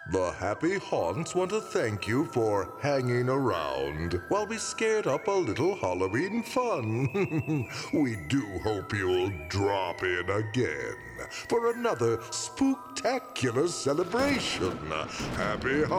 The Happy Haunts want to thank you for hanging around while we scared up a little Halloween fun. We do hope you'll drop in again for another spooktacular celebration. Happy